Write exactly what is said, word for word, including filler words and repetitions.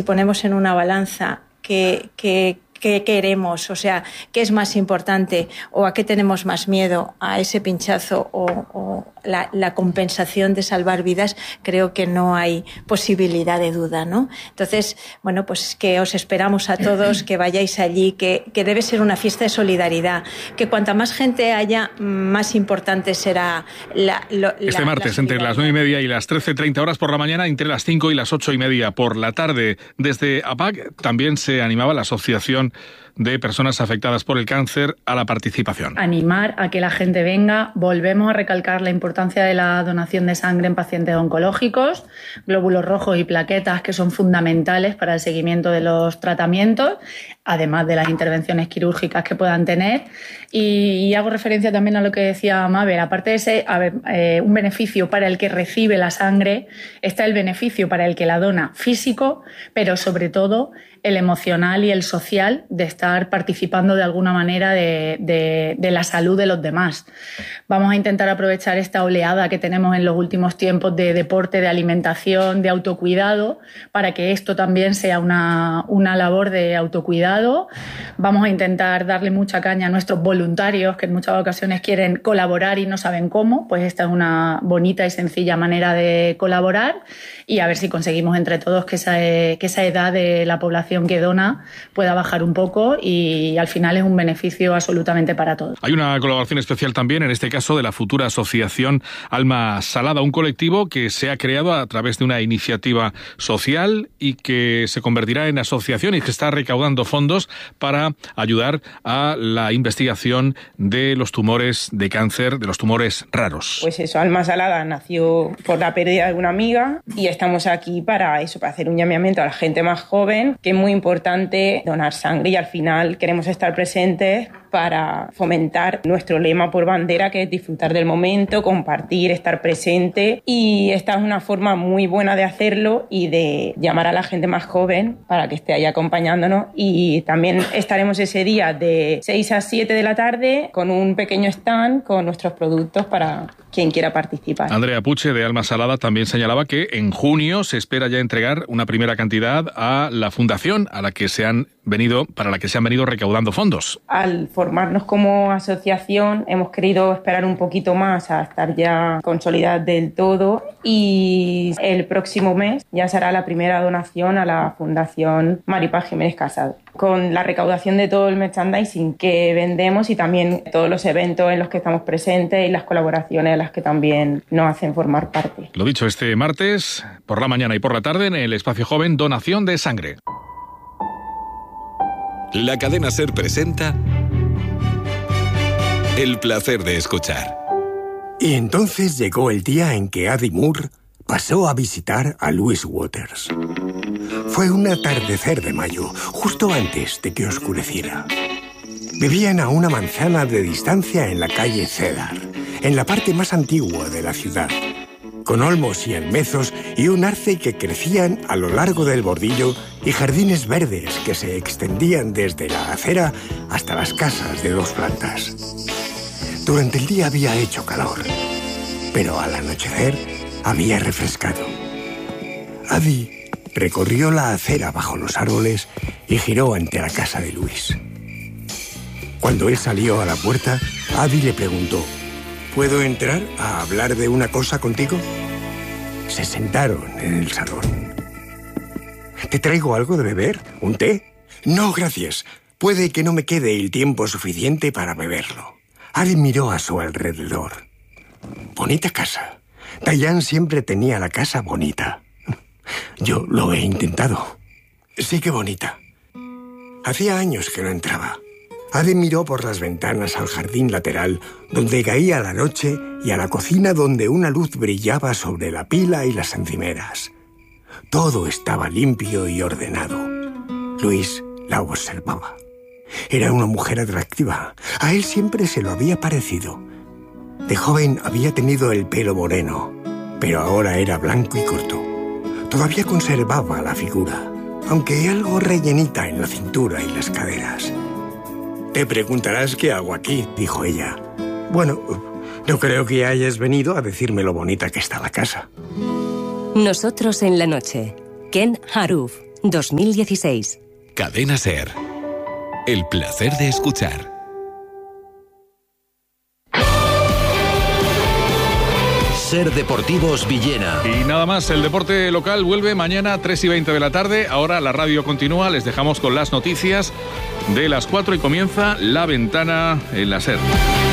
ponemos en una balanza que, que ¿qué queremos? O sea, ¿qué es más importante? ¿O a qué tenemos más miedo? ¿A ese pinchazo o, o la, la compensación de salvar vidas? Creo que no hay posibilidad de duda, ¿no? Entonces, bueno, pues que os esperamos a todos, que vayáis allí, que, que debe ser una fiesta de solidaridad, que cuanta más gente haya, más importante será la, lo, Este la, martes, la entre las nueve y media y las trece treinta horas por la mañana, entre las cinco y las ocho y media por la tarde. Desde A P A C también se animaba la Asociación de Personas Afectadas por el Cáncer a la participación. Animar a que la gente venga. Volvemos a recalcar la importancia de la donación de sangre en pacientes oncológicos, glóbulos rojos y plaquetas que son fundamentales para el seguimiento de los tratamientos, además de las intervenciones quirúrgicas que puedan tener. Y, y hago referencia también a lo que decía Mabel. Aparte de ese, a ver, eh, un beneficio para el que recibe la sangre, está el beneficio para el que la dona físico, pero sobre todo el emocional y el social de estar participando de alguna manera de, de, de la salud de los demás. Vamos a intentar aprovechar esta oleada que tenemos en los últimos tiempos de deporte, de alimentación, de autocuidado, para que esto también sea una, una labor de autocuidado. Vamos a intentar darle mucha caña a nuestros voluntarios, que en muchas ocasiones quieren colaborar y no saben cómo. Pues esta es una bonita y sencilla manera de colaborar, y a ver si conseguimos entre todos que esa, que esa edad de la población que dona pueda bajar un poco, y al final es un beneficio absolutamente para todos. Hay una colaboración especial también, en este caso de la futura asociación Alma Salada, un colectivo que se ha creado a través de una iniciativa social y que se convertirá en asociación y que está recaudando fondos para ayudar a la investigación de los tumores de cáncer, de los tumores raros. Pues eso, Alma Salada nació por la pérdida de una amiga, y estamos aquí para eso, para hacer un llamamiento a la gente más joven, que es muy importante donar sangre, y al final queremos estar presentes para fomentar nuestro lema por bandera, que es disfrutar del momento, compartir, estar presente, y esta es una forma muy buena de hacerlo y de llamar a la gente más joven para que esté ahí acompañándonos. Y también estaremos ese día de seis a siete de la tarde con un pequeño stand con nuestros productos para quien quiera participar. Andrea Puche, de Alma Salada, también señalaba que en junio se espera ya entregar una primera cantidad a la fundación a la que se han venido, para la que se han venido recaudando fondos. Al formarnos como asociación hemos querido esperar un poquito más a estar ya consolidadas del todo, y el próximo mes ya será la primera donación a la Fundación Maripaz Jiménez Casado, con la recaudación de todo el merchandising que vendemos y también todos los eventos en los que estamos presentes y las colaboraciones a las que también nos hacen formar parte. Lo dicho, este martes, por la mañana y por la tarde, en el Espacio Joven, donación de sangre. La cadena SER presenta El placer de escuchar. Y entonces llegó el día en que Addie Moore pasó a visitar a Louise Waters. Fue un atardecer de mayo, justo antes de que oscureciera. Vivían a una manzana de distancia en la calle Cedar, en la parte más antigua de la ciudad, con olmos y almezos y un arce que crecían a lo largo del bordillo y jardines verdes que se extendían desde la acera hasta las casas de dos plantas. Durante el día había hecho calor, pero al anochecer había refrescado. Addie recorrió la acera bajo los árboles y giró ante la casa de Luis. Cuando él salió a la puerta, Addie le preguntó: ¿puedo entrar a hablar de una cosa contigo? Se sentaron en el salón. ¿Te traigo algo de beber? ¿Un té? No, gracias. Puede que no me quede el tiempo suficiente para beberlo. Addie miró a su alrededor. Bonita casa. Diane siempre tenía la casa bonita. Yo lo he intentado. Sí que bonita. Hacía años que no entraba. Addie miró por las ventanas al jardín lateral, donde caía la noche, y a la cocina, donde una luz brillaba sobre la pila y las encimeras. Todo estaba limpio y ordenado. Luis la observaba. Era una mujer atractiva. A él siempre se lo había parecido. De joven había tenido el pelo moreno, pero ahora era blanco y corto. Todavía conservaba la figura, aunque algo rellenita en la cintura y las caderas. Te preguntarás qué hago aquí, dijo ella. Bueno, no creo que hayas venido a decirme lo bonita que está la casa. Nosotros en la noche. Ken Haruf, dos mil dieciséis. Cadena SER. El placer de escuchar. SER Deportivos Villena. Y nada más, el deporte local vuelve mañana a tres y veinte de la tarde. Ahora la radio continúa, les dejamos con las noticias de las cuatro y comienza La Ventana en la SER.